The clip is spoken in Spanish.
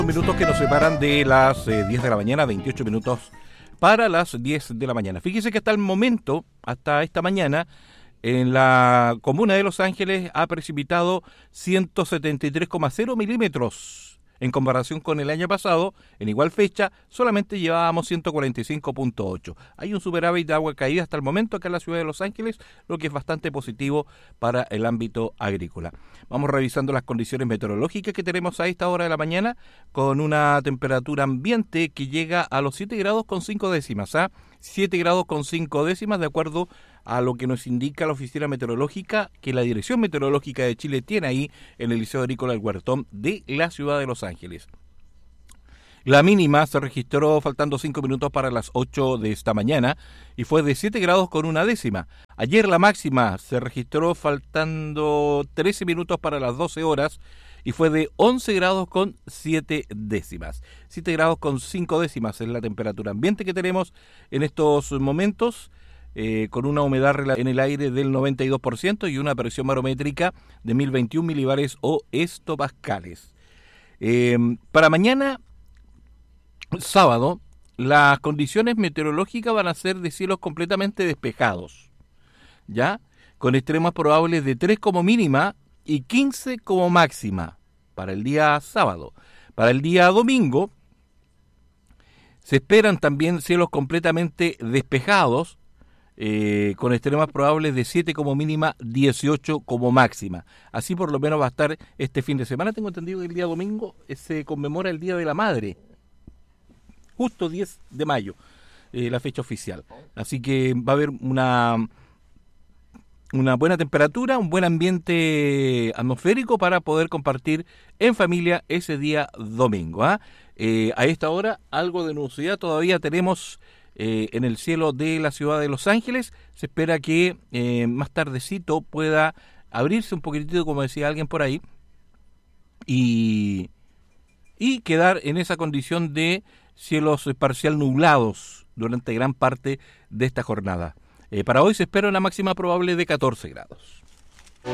Minutos que nos separan de las 10 de la mañana, 28 minutos para las 10 de la mañana. Fíjese que hasta el momento, hasta esta mañana, en la comuna de Los Ángeles ha precipitado 173,0 milímetros. En comparación con el año pasado, en igual fecha, solamente llevábamos 145,8. Hay un superávit de agua caída hasta el momento acá en la ciudad de Los Ángeles, lo que es bastante positivo para el ámbito agrícola. Vamos revisando las condiciones meteorológicas que tenemos a esta hora de la mañana, con una temperatura ambiente que llega a los 7 grados con 5 décimas, 7 grados con 5 décimas, de acuerdo a lo que nos indica la Oficina Meteorológica, que la Dirección Meteorológica de Chile tiene ahí en el Liceo Agrícola del Huertón de la ciudad de Los Ángeles. La mínima se registró faltando 5 minutos para las 8 de esta mañana y fue de 7 grados con 1 décima. Ayer la máxima se registró faltando 13 minutos para las 12 horas y fue de 11 grados con 7 décimas. 7 grados con 5 décimas es la temperatura ambiente que tenemos en estos momentos, con una humedad en el aire del 92% y una presión barométrica de 1021 milibares o hectopascales. Para mañana, sábado, las condiciones meteorológicas van a ser de cielos completamente despejados, ¿ya? Con extremas probables de 3 como mínima y 15 como máxima para el día sábado. Para el día domingo se esperan también cielos completamente despejados, con extremas probables de 7 como mínima, 18 como máxima. Así por lo menos va a estar este fin de semana. Tengo entendido que el día domingo se conmemora el Día de la Madre, justo 10 de mayo, la fecha oficial. Así que va a haber una buena temperatura, un buen ambiente atmosférico para poder compartir en familia ese día domingo. A esta hora, algo de nubosidad todavía tenemos en el cielo de la ciudad de Los Ángeles. Se espera que más tardecito pueda abrirse un poquitito, como decía alguien por ahí, y quedar en esa condición de cielos parcial nublados durante gran parte de esta jornada. Para hoy se espera una máxima probable de 14 grados.